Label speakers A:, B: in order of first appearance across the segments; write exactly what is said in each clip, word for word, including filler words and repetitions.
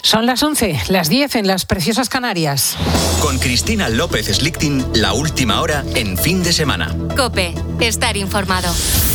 A: Son las once, las diez en las preciosas Canarias.
B: Con Cristina López Slichting, la última hora en fin de semana.
C: COPE, estar informado.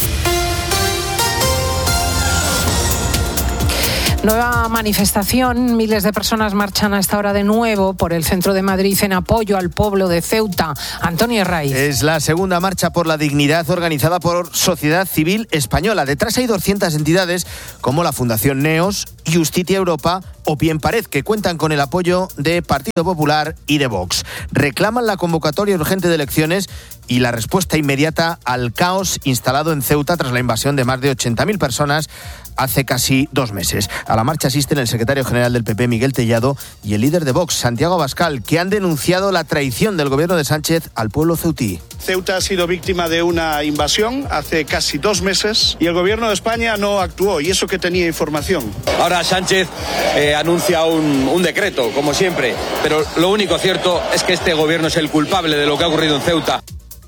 A: Nueva manifestación. Miles de personas marchan a esta hora de nuevo por el centro de Madrid en apoyo al pueblo de Ceuta. Antonio Herraiz.
D: Es la segunda marcha por la dignidad organizada por Sociedad Civil Española. Detrás hay doscientas entidades como la Fundación Neos, Justitia Europa o Bien Pared, que cuentan con el apoyo de Partido Popular y de Vox. Reclaman la convocatoria urgente de elecciones y la respuesta inmediata al caos instalado en Ceuta tras la invasión de más de ochenta mil personas hace casi dos meses. A la marcha asisten el secretario general del P P, Miguel Tellado, y el líder de Vox, Santiago Abascal, que han denunciado la traición del gobierno de Sánchez al pueblo ceutí.
E: Ceuta ha sido víctima de una invasión hace casi dos meses y el gobierno de España no actuó, y eso que tenía información.
F: Ahora Sánchez eh, anuncia un, un decreto, como siempre, pero lo único cierto es que este gobierno es el culpable de lo que ha ocurrido en Ceuta.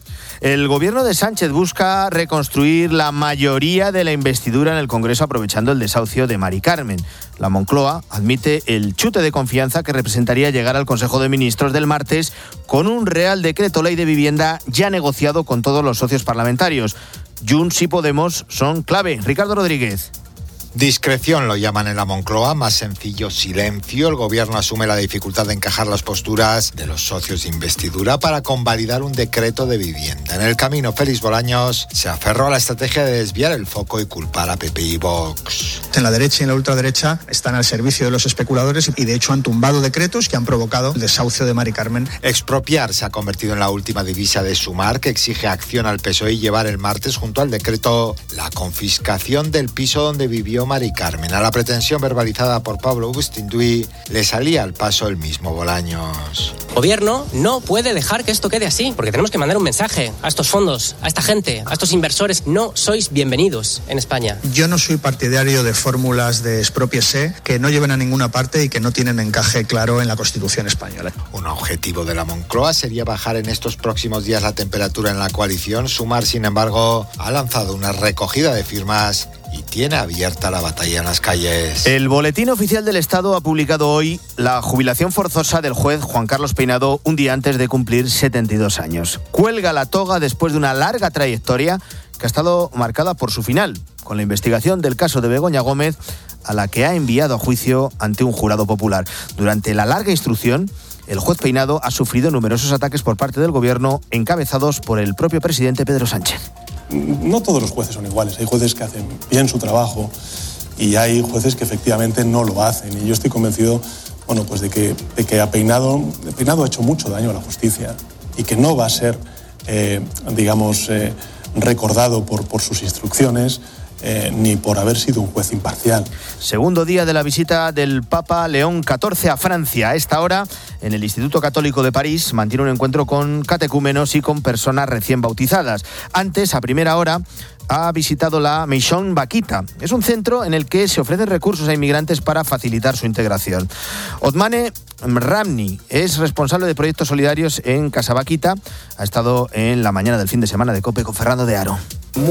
D: El gobierno de Sánchez busca reconstruir la mayoría de la investidura en el Congreso aprovechando el desahucio de Mari Carmen. La Moncloa admite el chute de confianza que representaría llegar al Consejo de Ministros del martes con un Real Decreto Ley de Vivienda ya negociado con todos los socios parlamentarios. Junts y Podemos son clave. Ricardo Rodríguez.
G: Discreción lo llaman en la Moncloa, más sencillo silencio. El gobierno asume la dificultad de encajar las posturas de los socios de investidura para convalidar un decreto de vivienda. En el camino, Félix Bolaños se aferró a la estrategia de desviar el foco y culpar a P P y Vox.
H: En la derecha y en la ultraderecha están al servicio de los especuladores y de hecho han tumbado decretos que han provocado el desahucio de Mari Carmen.
G: Expropiar se ha convertido en la última divisa de Sumar, que exige acción al P S O E y llevar el martes junto al decreto la confiscación del piso donde vivió Mari Carmen. A la pretensión verbalizada por Pablo Agustín Duy le salía al paso el mismo Bolaños.
I: El gobierno no puede dejar que esto quede así, porque tenemos que mandar un mensaje a estos fondos, a esta gente, a estos inversores. No sois bienvenidos en España.
H: Yo no soy partidario de fórmulas de expropiese que no lleven a ninguna parte y que no tienen encaje claro en la Constitución española.
G: Un objetivo de la Moncloa sería bajar en estos próximos días la temperatura en la coalición. Sumar, sin embargo, ha lanzado una recogida de firmas y tiene abierta la batalla en las calles.
D: El Boletín Oficial del Estado ha publicado hoy la jubilación forzosa del juez Juan Carlos Peinado un día antes de cumplir setenta y dos años. Cuelga la toga después de una larga trayectoria que ha estado marcada por su final, con la investigación del caso de Begoña Gómez, a la que ha enviado a juicio ante un jurado popular. Durante la larga instrucción, el juez Peinado ha sufrido numerosos ataques por parte del gobierno, encabezados por el propio presidente Pedro Sánchez.
J: No todos los jueces son iguales. Hay jueces que hacen bien su trabajo y hay jueces que efectivamente no lo hacen. Y yo estoy convencido, bueno, pues de que, de que a Peinado, Peinado ha hecho mucho daño a la justicia y que no va a ser, eh, digamos, eh, recordado por, por sus instrucciones. Eh, ni por haber sido un juez imparcial.
D: Segundo día de la visita del Papa León catorce a Francia. A esta hora, en el Instituto Católico de París, mantiene un encuentro con catecúmenos y con personas recién bautizadas. Antes, a primera hora, ha visitado la Maison Vaquita. Es un centro en el que se ofrecen recursos a inmigrantes para facilitar su integración. Othmane Ramni es responsable de proyectos solidarios en Casa Vaquita. Ha estado en la mañana del fin de semana de COPE con Fernando de Aro.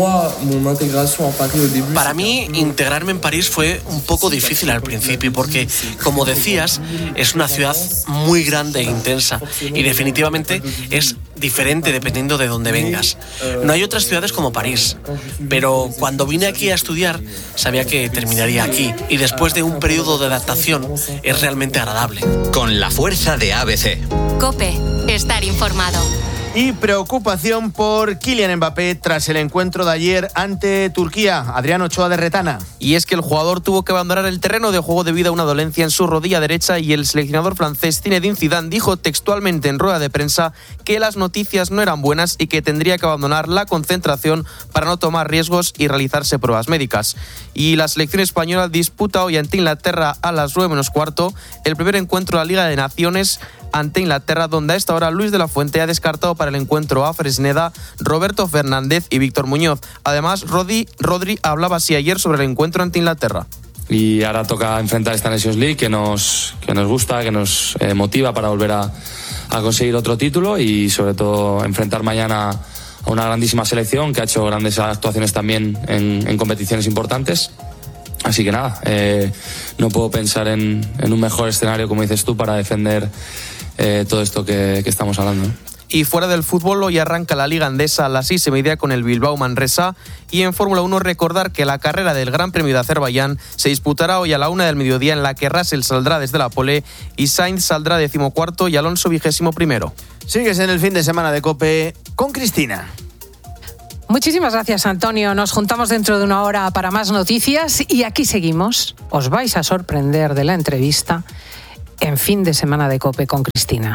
K: Para mí, integrarme en París fue un poco difícil al principio porque, como decías, es una ciudad muy grande e intensa y definitivamente es diferente dependiendo de dónde vengas. No hay otras ciudades como París, pero cuando vine aquí a estudiar sabía que terminaría aquí y después de un periodo de adaptación es realmente agradable.
B: Con la fuerza de A B C.
C: COPE, estar informado.
D: Y preocupación por Kylian Mbappé tras el encuentro de ayer ante Turquía. Adrián Ochoa de Retana.
L: Y es que el jugador tuvo que abandonar el terreno de juego debido a una dolencia en su rodilla derecha y el seleccionador francés Zinedine Zidane dijo textualmente en rueda de prensa que las noticias no eran buenas y que tendría que abandonar la concentración para no tomar riesgos y realizarse pruebas médicas. Y la selección española disputa hoy ante Inglaterra a las nueve menos cuarto el primer encuentro de la Liga de Naciones ante Inglaterra, donde a esta hora Luis de la Fuente ha descartado para el encuentro a Fresneda, Roberto Fernández y Víctor Muñoz. Además, Rodri, Rodri hablaba así ayer sobre el encuentro ante Inglaterra.
M: Y ahora toca enfrentar esta Nations League que nos, que nos gusta, que nos eh, motiva para volver a, a conseguir otro título y sobre todo enfrentar mañana a una grandísima selección que ha hecho grandes actuaciones también en, en competiciones importantes. así que nada, eh, no puedo pensar en, en un mejor escenario, como dices tú, para defender eh, todo esto que, que estamos hablando, ¿no?
L: Y fuera del fútbol, hoy arranca la Liga Endesa a las seis y media con el Bilbao Manresa. Y en Fórmula uno recordar que la carrera del Gran Premio de Azerbaiyán se disputará hoy a la una del mediodía, en la que Russell saldrá desde la pole y Sainz saldrá decimocuarto y Alonso vigésimo primero.
D: Sigues en el fin de semana de COPE con Cristina.
A: Muchísimas gracias, Antonio. Nos juntamos dentro de una hora para más noticias y aquí seguimos. Os vais a sorprender de la entrevista en fin de semana de COPE con Cristina.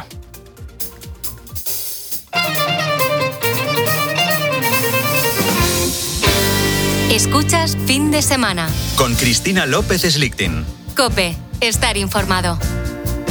C: Escuchas Fin de Semana
B: con Cristina López Slichting.
C: COPE, estar informado.